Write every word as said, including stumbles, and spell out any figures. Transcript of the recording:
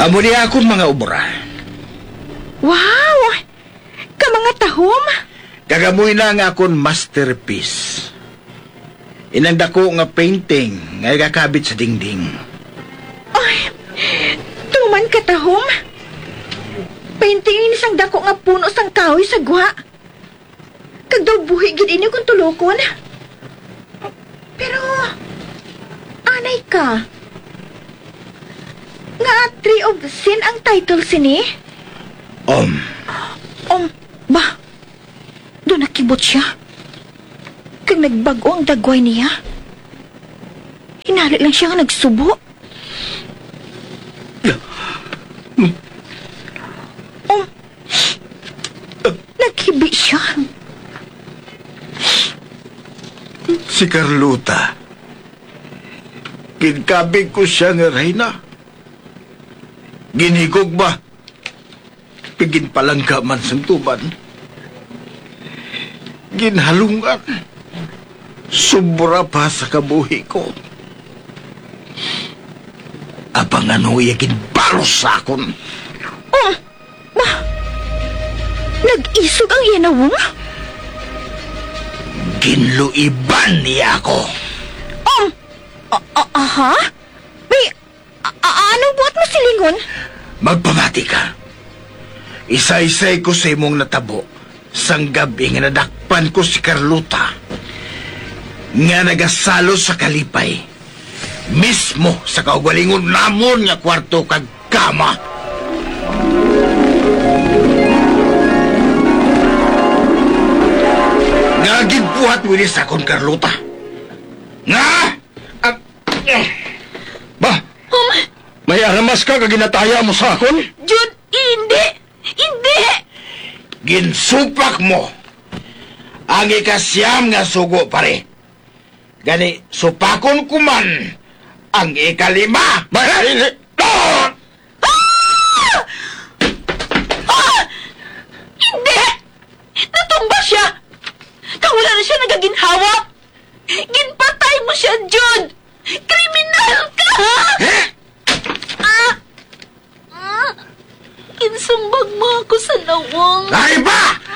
Amo niya akong mga ubra. Wow! Ka mga tahom? Kagamoy na nga akong masterpiece. Inanda ko nga painting nga kakabit sa dingding. Ay, tuman ka tahom? Paintingin isang dako nga puno sang kahoy sa gwa. Kag daw buhi gid ini kung tulokon. Pero, anay ka. Nga Tree of Sin ang title sini? Om. Om, ba? Doon nakibot siya. Kag nagbago ang dagway niya. Hinali lang siya nga nagsubo. Om, naghibi siya. Si Carlota. Kinkabig ko siya nga Reyna. Ginigog ba? Pigin palangga man sang tuban. Ginhalungan. Sobra pa sa kabuhi ko. Abang ano yakin balos sa akon. Oh, ba? Nag-isog ang yanawong? Ginluiban niya ako. Um, aha? May, anong buhat mo silingon? Magpamati ka. Isa-isay ko sa imong natabo. Sang gabi nga nadakpan ko si Carlota. Nga nagasalo sa kalipay. Mismo sa kaugalingon namon nga kwarto kag kama. Nga gigbuhat mo sa akong Carlota. Nga! Uh, uh, ba? Um, may aramas ka kag ginataya mo sa akon? Jud, hindi! Hindi! Ginsupak mo ang ikasyam nga sugo pare. Gani, supakon ko man ang ikalima. Mahali! Ah! Ah! Hindi! Natumba siya! Kawala na siya nagaginhawa! Ginpatay mo siya, Jud! Kriminal ka! Eh? Ah! Ah! Insumbag mo ako sa lawang. Ay ba?